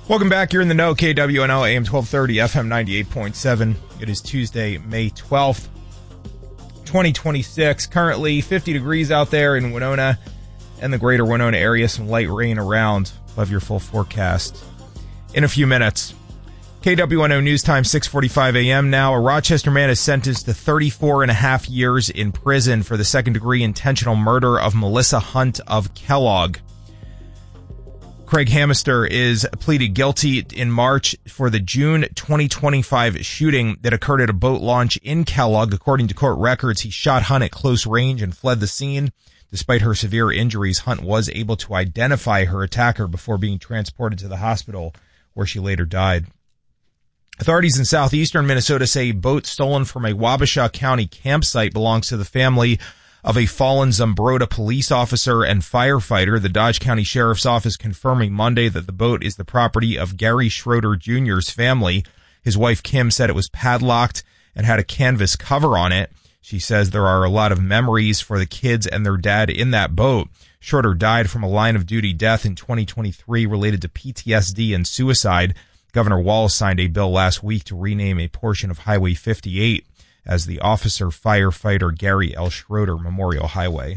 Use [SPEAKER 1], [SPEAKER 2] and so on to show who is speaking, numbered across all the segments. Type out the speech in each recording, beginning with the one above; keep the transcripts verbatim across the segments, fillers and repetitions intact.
[SPEAKER 1] Welcome back. You're in the know. K W N O, A M twelve thirty, F M ninety-eight point seven. It is Tuesday, May twelfth, twenty twenty-six. Currently fifty degrees out there in Winona and the greater Winona area. Some light rain around. Love your full forecast in a few minutes. K W N O News Time, six forty-five a.m. now. A Rochester man is sentenced to thirty-four and a half years in prison for the second-degree intentional murder of Melissa Hunt of Kellogg. Craig Hamister is pleaded guilty in March for the June twenty twenty-five shooting that occurred at a boat launch in Kellogg. According to court records, he shot Hunt at close range and fled the scene. Despite her severe injuries, Hunt was able to identify her attacker before being transported to the hospital, where she later died. Authorities in southeastern Minnesota say a boat stolen from a Wabasha County campsite belongs to the family of a fallen Zumbrota police officer and firefighter. The Dodge County Sheriff's Office confirming Monday that the boat is the property of Gary Schroeder Junior's family. His wife Kim said it was padlocked and had a canvas cover on it. She says there are a lot of memories for the kids and their dad in that boat. Schroeder died from a line-of-duty death in twenty twenty-three related to P T S D and suicide. Governor Walz signed a bill last week to rename a portion of Highway fifty-eight as the Officer Firefighter Gary L. Schroeder Memorial Highway.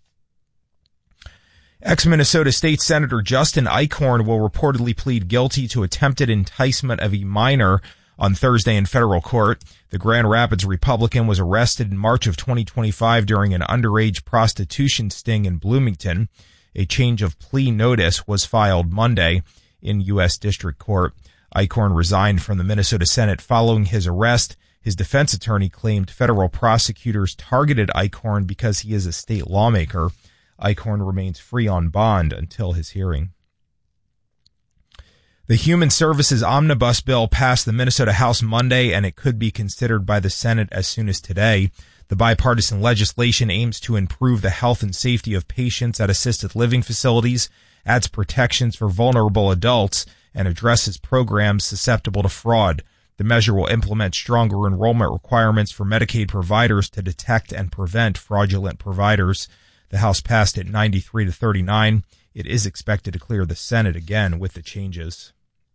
[SPEAKER 1] Ex-Minnesota State Senator Justin Eichhorn will reportedly plead guilty to attempted enticement of a minor on Thursday in federal court. The Grand Rapids Republican was arrested in March of twenty twenty-five during an underage prostitution sting in Bloomington. A change of plea notice was filed Monday in U S District Court. Eichhorn resigned from the Minnesota Senate following his arrest. His defense attorney claimed federal prosecutors targeted Eichhorn because he is a state lawmaker. Eichhorn remains free on bond until his hearing. The Human Services Omnibus Bill passed the Minnesota House Monday, and it could be considered by the Senate as soon as today. The bipartisan legislation aims to improve the health and safety of patients at assisted living facilities, adds protections for vulnerable adults, and addresses programs susceptible to fraud. The measure will implement stronger enrollment requirements for Medicaid providers to detect and prevent fraudulent providers. The House passed it ninety-three to thirty-nine. It is expected to clear the Senate again with the changes.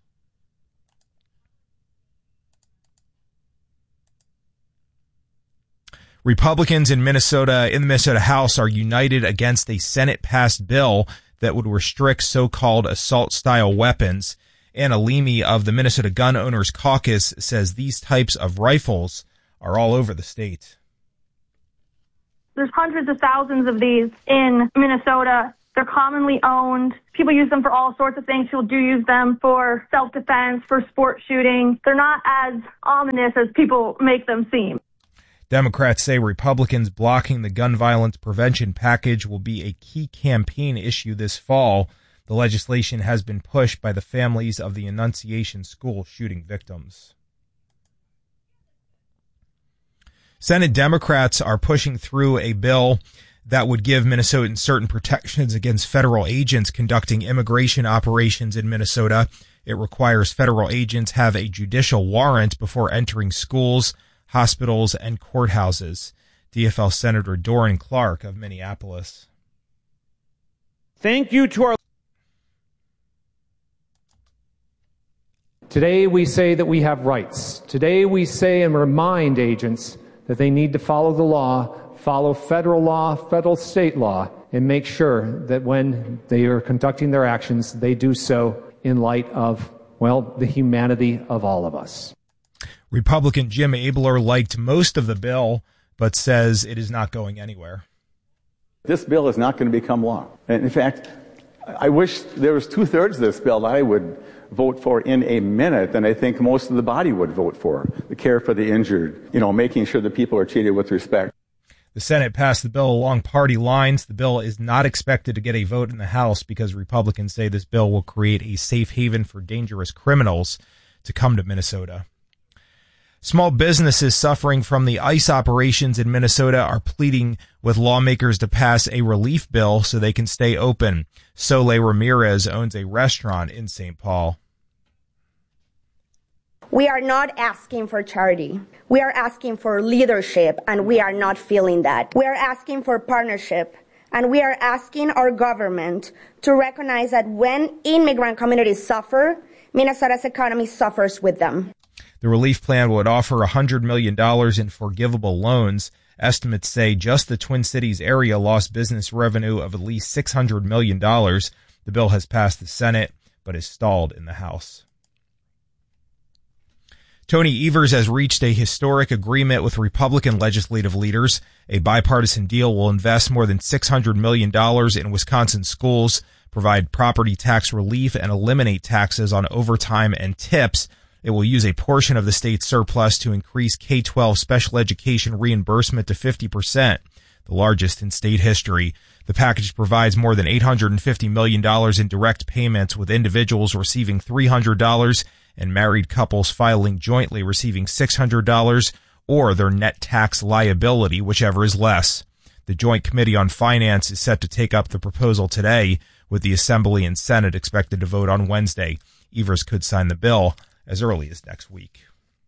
[SPEAKER 1] Republicans in Minnesota, in the Minnesota House, are united against a Senate-passed bill that would restrict so-called assault-style weapons. Anna Leamy of the Minnesota Gun Owners Caucus says these types of rifles are all over the state.
[SPEAKER 2] There's hundreds of thousands of these in Minnesota. They're commonly owned. People use them for all sorts of things. People do use them for self-defense, for sport shooting. They're not as ominous as people make them seem.
[SPEAKER 1] Democrats say Republicans blocking the gun violence prevention package will be a key campaign issue this fall. The legislation has been pushed by the families of the Annunciation School shooting victims. Senate Democrats are pushing through a bill that would give Minnesotans certain protections against federal agents conducting immigration operations in Minnesota. It requires federal agents have a judicial warrant before entering schools, hospitals, and courthouses. D F L Senator Doran Clark of Minneapolis.
[SPEAKER 3] Thank you to our... Today we say that we have rights. Today we say and remind agents that they need to follow the law, follow federal law, federal state law, and make sure that when they are conducting their actions, they do so in light of, well, the humanity of all of us.
[SPEAKER 1] Republican Jim Abler liked most of the bill, but says it is not going anywhere.
[SPEAKER 4] This bill is not going to become law. And in fact, I wish there was two-thirds of this bill that I would vote for in a minute, and I think most of the body would vote for. The care for the injured, you know, making sure that people are treated with respect.
[SPEAKER 1] The Senate passed the bill along party lines. The bill is not expected to get a vote in the House because Republicans say this bill will create a safe haven for dangerous criminals to come to Minnesota. Small businesses suffering from the ICE operations in Minnesota are pleading with lawmakers to pass a relief bill so they can stay open. Soleil Ramirez owns a restaurant in Saint Paul.
[SPEAKER 5] We are not asking for charity. We are asking for leadership, and we are not feeling that. We are asking for partnership, and we are asking our government to recognize that when immigrant communities suffer, Minnesota's economy suffers with them.
[SPEAKER 1] The relief plan would offer one hundred million dollars in forgivable loans. Estimates say just the Twin Cities area lost business revenue of at least six hundred million dollars. The bill has passed the Senate, but is stalled in the House. Tony Evers has reached a historic agreement with Republican legislative leaders. A bipartisan deal will invest more than six hundred million dollars in Wisconsin schools, provide property tax relief, and eliminate taxes on overtime and tips. It will use a portion of the state's surplus to increase K twelve special education reimbursement to fifty percent, the largest in state history. The package provides more than eight hundred fifty million dollars in direct payments, with individuals receiving three hundred dollars and married couples filing jointly receiving six hundred dollars, or their net tax liability, whichever is less. The Joint Committee on Finance is set to take up the proposal today, with the Assembly and Senate expected to vote on Wednesday. Evers could sign the bill as early as next week.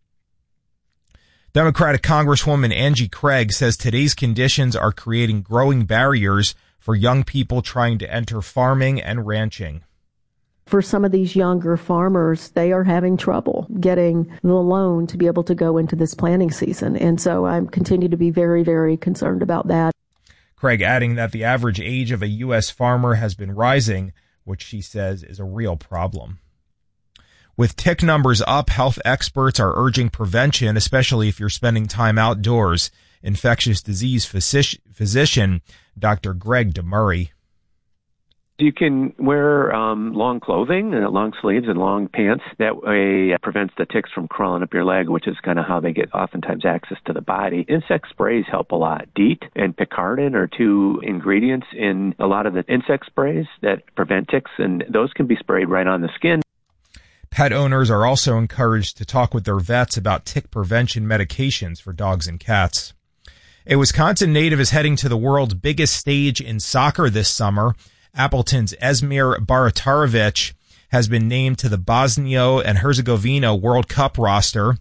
[SPEAKER 1] Democratic Congresswoman Angie Craig says today's conditions are creating growing barriers for young people trying to enter farming and ranching.
[SPEAKER 6] For some of these younger farmers, they are having trouble getting the loan to be able to go into this planting season. And so I continue to be very, very concerned about that.
[SPEAKER 1] Craig adding that the average age of a U S farmer has been rising, which she says is a real problem. With tick numbers up, health experts are urging prevention, especially if you're spending time outdoors. Infectious disease physici- physician Doctor Greg DeMurray.
[SPEAKER 7] You can wear um, long clothing, and long sleeves and long pants. That way uh, prevents the ticks from crawling up your leg, which is kind of how they get oftentimes access to the body. Insect sprays help a lot. DEET and Picardin are two ingredients in a lot of the insect sprays that prevent ticks, and those can be sprayed right on the skin.
[SPEAKER 1] Pet owners are also encouraged to talk with their vets about tick prevention medications for dogs and cats. A Wisconsin native is heading to the world's biggest stage in soccer this summer. Appleton's Esmir Baratarovic has been named to the Bosnia and Herzegovina World Cup roster.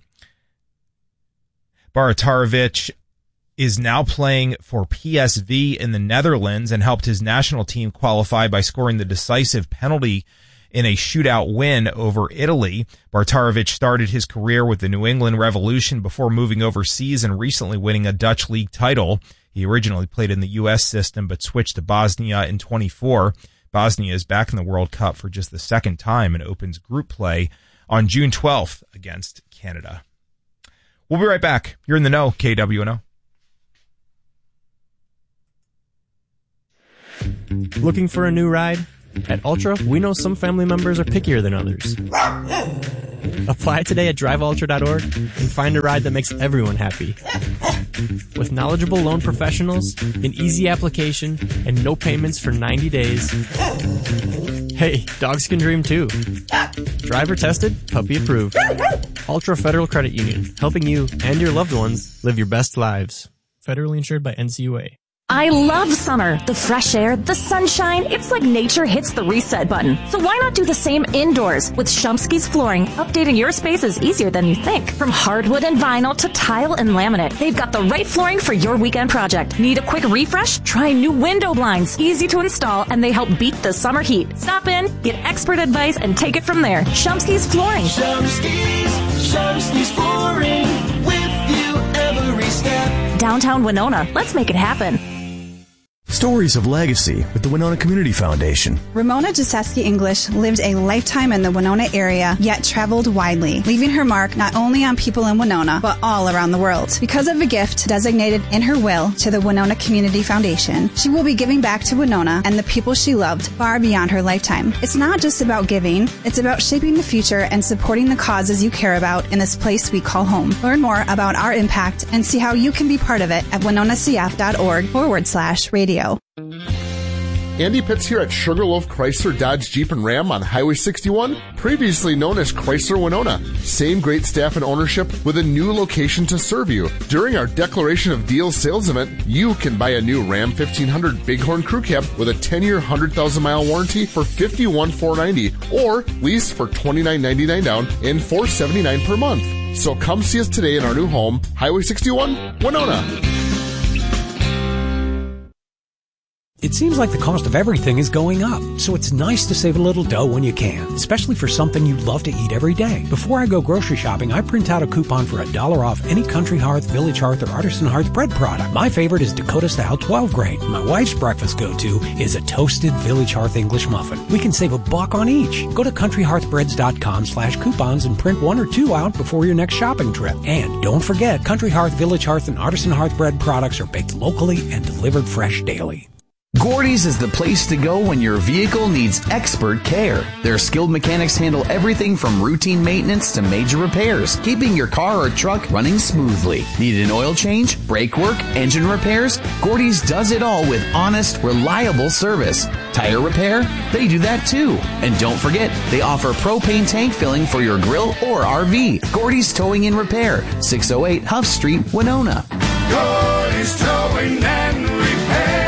[SPEAKER 1] Baratarovic is now playing for P S V in the Netherlands and helped his national team qualify by scoring the decisive penalty in a shootout win over Italy. Baratarovic started his career with the New England Revolution before moving overseas and recently winning a Dutch league title. He originally played in the U S system but switched to Bosnia in twenty-four. Bosnia is back in the World Cup for just the second time and opens group play on June twelfth against Canada. We'll be right back. You're in the know, K W N O.
[SPEAKER 8] Looking for a new ride? At Ultra, we know some family members are pickier than others. Apply today at drive ultra dot org and find a ride that makes everyone happy. With knowledgeable loan professionals, an easy application, and no payments for ninety days. Hey, dogs can dream too. Driver tested, puppy approved. Ultra Federal Credit Union, helping you and your loved ones live your best lives. Federally insured by N C U A.
[SPEAKER 9] I love summer. The fresh air, the sunshine. It's like nature hits the reset button. So why not do the same indoors? With Shumsky's Flooring, updating your space is easier than you think. From hardwood and vinyl to tile and laminate, they've got the right flooring for your weekend project. Need a quick refresh? Try new window blinds. Easy to install, and they help beat the summer heat. Stop in, get expert advice, and take it from there. Shumsky's Flooring.
[SPEAKER 10] Shumsky's, Shumsky's Flooring, with you every step.
[SPEAKER 9] Downtown Winona. Let's make it happen.
[SPEAKER 11] Stories of legacy with the Winona Community Foundation.
[SPEAKER 12] Ramona Jaseski English lived a lifetime in the Winona area, yet traveled widely, leaving her mark not only on people in Winona, but all around the world. Because of a gift designated in her will to the Winona Community Foundation, she will be giving back to Winona and the people she loved far beyond her lifetime. It's not just about giving, it's about shaping the future and supporting the causes you care about in this place we call home. Learn more about our impact and see how you can be part of it at winonacf.org forward slash radio.
[SPEAKER 13] Andy Pitts here at Sugarloaf Chrysler Dodge Jeep and Ram on Highway sixty-one, previously known as Chrysler Winona. Same great staff and ownership with a new location to serve you. During our Declaration of Deals sales event, you can buy a new Ram fifteen hundred Bighorn Crew Cab with a ten-year, one hundred thousand mile warranty for fifty-one thousand four hundred ninety dollars or lease for twenty-nine ninety-nine down and four hundred seventy-nine dollars per month. So come see us today in our new home, Highway sixty-one, Winona.
[SPEAKER 14] It's It seems like the cost of everything is going up, so it's nice to save a little dough when you can, especially for something you love to eat every day. Before I go grocery shopping, I print out a coupon for a dollar off any Country Hearth, Village Hearth, or Artisan Hearth bread product. My favorite is Dakota Style twelve grain. My wife's breakfast go-to is a toasted Village Hearth English muffin. We can save a buck on each. Go to country hearth breads dot com slash coupons and print one or two out before your next shopping trip. And don't forget, Country Hearth, Village Hearth, and Artisan Hearth bread products are baked locally and delivered fresh daily.
[SPEAKER 15] Gordy's is the place to go when your vehicle needs expert care. Their skilled mechanics handle everything from routine maintenance to major repairs, keeping your car or truck running smoothly. Need an oil change, brake work, engine repairs? Gordy's does it all with honest, reliable service. Tire repair? They do that too. And don't forget, they offer propane tank filling for your grill or R V. Gordy's Towing and Repair, six oh eight Huff Street, Winona.
[SPEAKER 10] Gordy's Towing and Repair.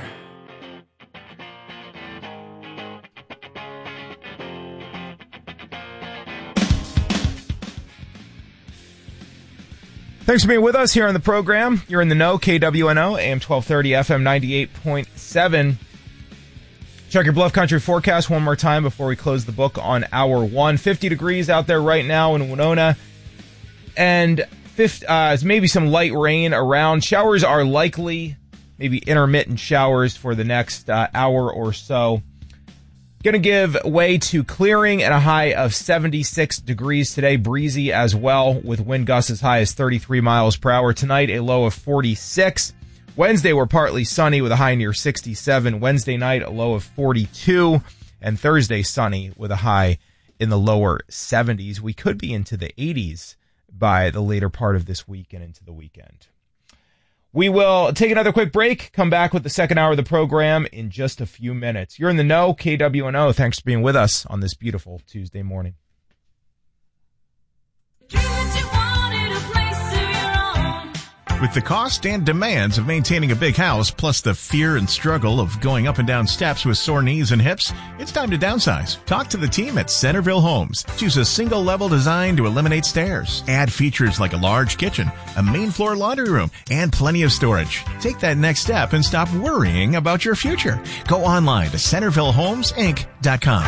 [SPEAKER 1] Thanks for being with us here on the program. You're in the know, K W N O, A M twelve thirty, F M ninety-eight point seven. Check your Bluff Country forecast one more time before we close the book on hour one. fifty degrees out there right now in Winona. And fifty, uh, maybe some light rain around. Showers are likely, maybe intermittent showers for the next uh, hour or so. Going to give way to clearing and a high of seventy-six degrees today. Breezy as well, with wind gusts as high as thirty-three miles per hour. Tonight, a low of forty-six. Wednesday, we're partly sunny with a high near sixty-seven. Wednesday night, a low of forty-two. And Thursday, sunny with a high in the lower seventies. We could be into the eighties by the later part of this week and into the weekend. We will take another quick break, come back with the second hour of the program in just a few minutes. You're in the know, K W N O. Thanks for being with us on this beautiful Tuesday morning.
[SPEAKER 16] With the cost and demands of maintaining a big house, plus the fear and struggle of going up and down steps with sore knees and hips, it's time to downsize. Talk to the team at Centerville Homes. Choose a single-level design to eliminate stairs. Add features like a large kitchen, a main floor laundry room, and plenty of storage. Take that next step and stop worrying about your future. Go online to centerville homes inc dot com.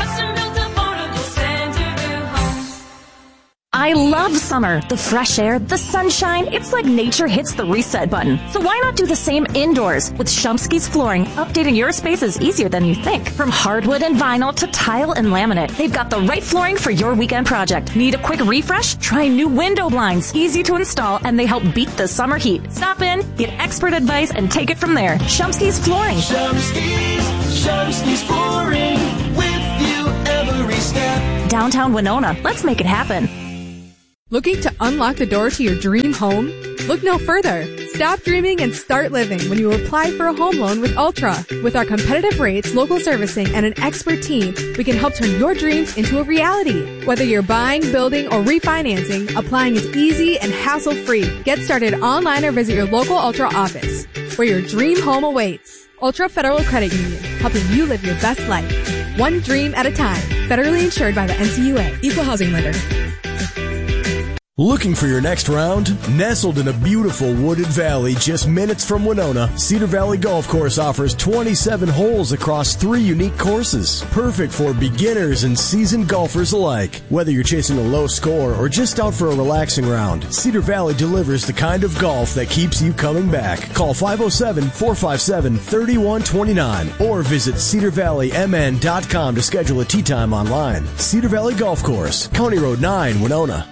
[SPEAKER 9] I love summer. The fresh air, the sunshine. It's like nature hits the reset button. So why not do the same indoors? With Shumsky's Flooring, updating your space is easier than you think. From hardwood and vinyl to tile and laminate, they've got the right flooring for your weekend project. Need a quick refresh? Try new window blinds. Easy to install, and they help beat the summer heat. Stop in, get expert advice, and take it from there. Shumsky's Flooring.
[SPEAKER 10] Shumsky's, Shumsky's Flooring, with you every step.
[SPEAKER 9] Downtown Winona. Let's make it happen.
[SPEAKER 17] Looking to unlock the door to your dream home? Look no further. Stop dreaming and start living when you apply for a home loan with Ultra. With our competitive rates, local servicing, and an expert team, we can help turn your dreams into a reality. Whether you're buying, building, or refinancing, applying is easy and hassle-free. Get started online or visit your local Ultra office, where your dream home awaits. Ultra Federal Credit Union, helping you live your best life. One dream at a time. Federally insured by the N C U A. Equal housing lender.
[SPEAKER 11] Looking for your next round? Nestled in a beautiful wooded valley just minutes from Winona, Cedar Valley Golf Course offers twenty-seven holes across three unique courses. Perfect for beginners and seasoned golfers alike. Whether you're chasing a low score or just out for a relaxing round, Cedar Valley delivers the kind of golf that keeps you coming back. Call five oh seven, four five seven, three one two nine or visit cedar valley m n dot com to schedule a tee time online. Cedar Valley Golf Course, County Road nine, Winona.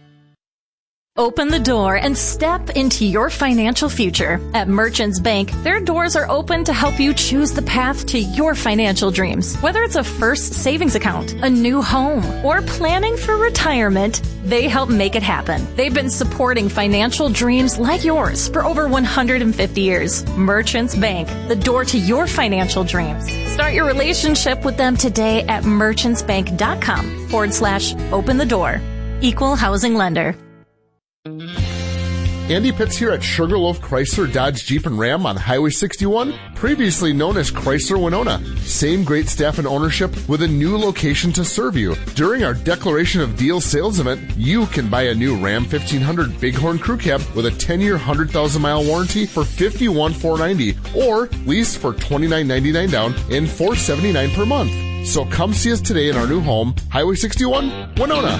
[SPEAKER 9] Open the door and step into your financial future. At Merchants Bank, their doors are open to help you choose the path to your financial dreams. Whether it's a first savings account, a new home, or planning for retirement, they help make it happen. They've been supporting financial dreams like yours for over one hundred fifty years. Merchants Bank, the door to your financial dreams. Start your relationship with them today at merchantsbank.com forward slash open the door. Equal housing lender.
[SPEAKER 13] Andy Pitts here at Sugarloaf Chrysler Dodge Jeep and Ram on Highway sixty-one, previously known as Chrysler Winona. Same great staff and ownership with a new location to serve you. During our Declaration of Deals sales event, you can buy a new Ram fifteen hundred Bighorn Crew Cab with a ten-year, one hundred thousand mile warranty for fifty-one thousand four hundred ninety dollars or lease for twenty-nine ninety-nine down and four seventy-nine per month. So come see us today in our new home, Highway sixty-one, Winona.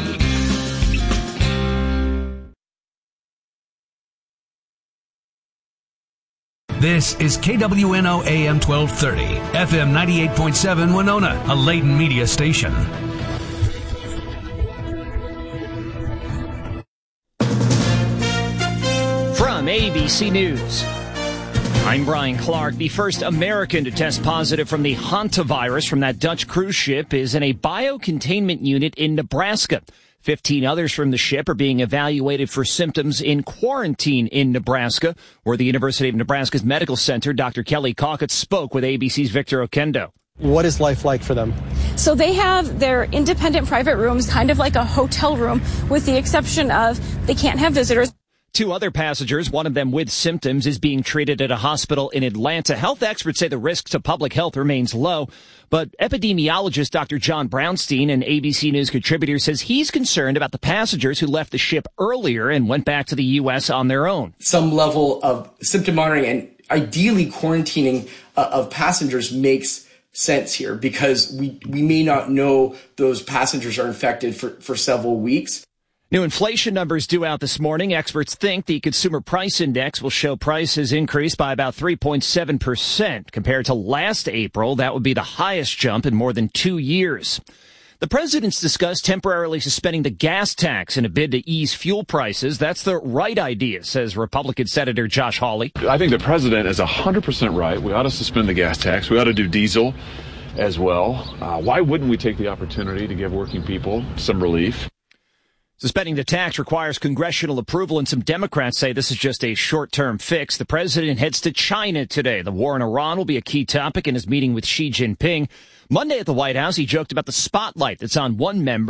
[SPEAKER 18] This is K W N O A M twelve thirty, F M ninety-eight point seven Winona, a Layton media station.
[SPEAKER 19] From A B C News, I'm Brian Clark. The first American to test positive from the hantavirus from that Dutch cruise ship is in a biocontainment unit in Nebraska. Fifteen others from the ship are being evaluated for symptoms in quarantine in Nebraska, where the University of Nebraska's Medical Center, Doctor Kelly Cockett, spoke with A B C's Victor Okendo.
[SPEAKER 20] What is life like for them?
[SPEAKER 21] So they have their independent private rooms, kind of like a hotel room, with the exception of they can't have visitors.
[SPEAKER 19] Two other passengers, one of them with symptoms, is being treated at a hospital in Atlanta. Health experts say the risk to public health remains low, but epidemiologist Doctor John Brownstein, an A B C News contributor, says he's concerned about the passengers who left the ship earlier and went back to the U S on their own.
[SPEAKER 22] Some level of symptom monitoring and ideally quarantining uh, of passengers makes sense here because we, we may not know those passengers are infected for, for several weeks.
[SPEAKER 19] New inflation numbers due out this morning. Experts think the consumer price index will show prices increase by about three point seven percent. Compared to last April, that would be the highest jump in more than two years. The president's discussed temporarily suspending the gas tax in a bid to ease fuel prices. That's the right idea, says Republican Senator Josh Hawley.
[SPEAKER 23] I think the president is one hundred percent right. We ought to suspend the gas tax. We ought to do diesel as well. Uh, why wouldn't we take the opportunity to give working people some relief?
[SPEAKER 19] Suspending the tax requires congressional approval, and some Democrats say this is just a short-term fix. The president heads to China today. The war in Iran will be a key topic in his meeting with Xi Jinping. Monday at the White House, he joked about the spotlight that's on one member